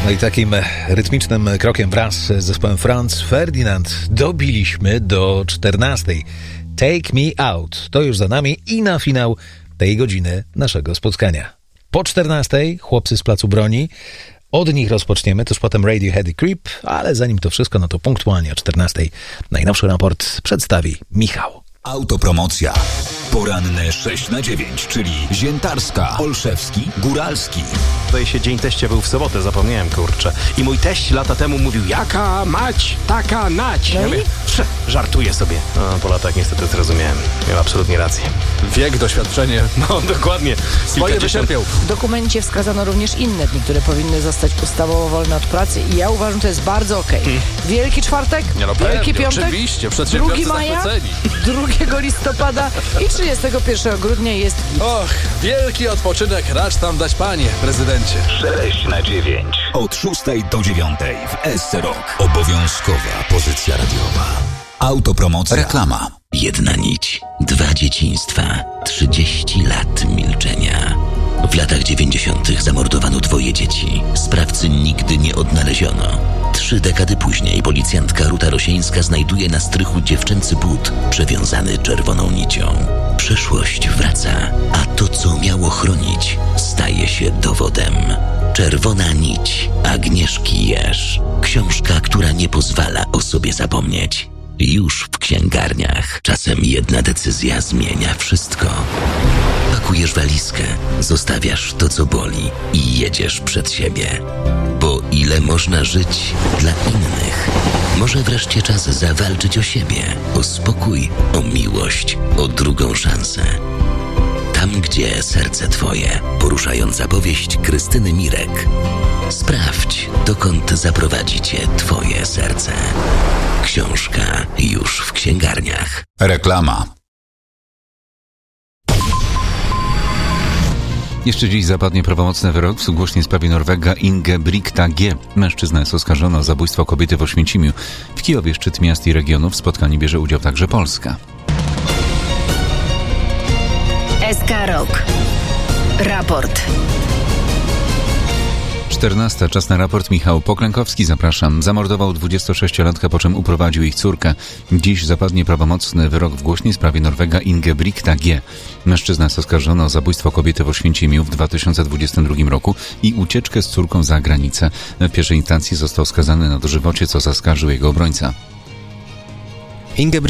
No i takim rytmicznym krokiem wraz z zespołem Franz Ferdinand dobiliśmy do 14. Take Me Out. To już za nami i na finał tej godziny naszego spotkania. Po 14 chłopcy z Placu Broni. Od nich rozpoczniemy, tuż potem Radiohead i Creep, ale zanim to wszystko, no to punktualnie o 14 najnowszy raport przedstawi Michał. Autopromocja. Poranne 6 na 9, czyli Ziętarska, Olszewski, Góralski. Zdaje się, dzień teścia był w sobotę, zapomniałem, kurczę. I mój teść lata temu mówił, jaka mać, taka nać. No ja mówię, żartuję sobie. No, po latach niestety zrozumiałem. Miał absolutnie rację. Wiek, doświadczenie. No, dokładnie. Swoje wycierpiał. W dokumencie wskazano również inne dni, które powinny zostać ustawowo wolne od pracy i ja uważam, że to jest bardzo okej. Wielki czwartek, Wielki Piątek, Oczywiście, 2 przedsiębiorcy maja, zachwyceni. 2 listopada i 31 grudnia jest git. Och, wielki odpoczynek racz tam dać, panie prezydencie. 6 na 9. Od 6 do 9 w SC Rock. Obowiązkowa pozycja radiowa. Autopromocja. Reklama. Jedna nić, 2 dzieciństwa, 30 lat milczenia. W latach 90. zamordowano 2 dzieci. Sprawcy nigdy nie odnaleziono. 3 dekady później policjantka Ruta Rosieńska znajduje na strychu dziewczęcy but przewiązany czerwoną nicią. Przeszłość wraca, a to, co miało chronić, staje się dowodem. Czerwona nić Agnieszki Jerz. Książka, która nie pozwala o sobie zapomnieć. Już w księgarniach. Czasem jedna decyzja zmienia wszystko. Pakujesz walizkę, zostawiasz to, co boli i jedziesz przed siebie. Bo ile można żyć dla innych? Może wreszcie czas zawalczyć o siebie, o spokój, o miłość, o drugą szansę. Tam, gdzie serce twoje. Poruszająca powieść Krystyny Mirek. Sprawdź, dokąd zaprowadzi cię twoje serce. Książka już w księgarniach. Reklama. Jeszcze dziś zapadnie prawomocny wyrok w sugłośnej sprawie Norwega Ingebrigta G. Mężczyzna jest oskarżony o zabójstwo kobiety w Oświęcimiu. W Kijowie szczyt miast i regionów. W spotkaniu bierze udział także Polska. SK Rock. Raport. 14. Czas na raport. Michał Poklękowski, zapraszam. Zamordował 26-latkę, po czym uprowadził ich córkę. Dziś zapadnie prawomocny wyrok w głośnej sprawie Norwega Ingebrigta G. Mężczyzna jest oskarżony o zabójstwo kobiety w Oświęcimiu w 2022 roku i ucieczkę z córką za granicę. W pierwszej instancji został skazany na dożywocie, co zaskarżył jego obrońca.